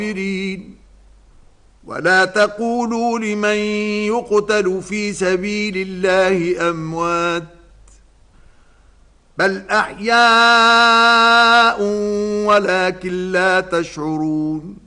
ولا تقولوا لمن يقتل في سبيل الله أموات بل أحياء ولكن لا تشعرون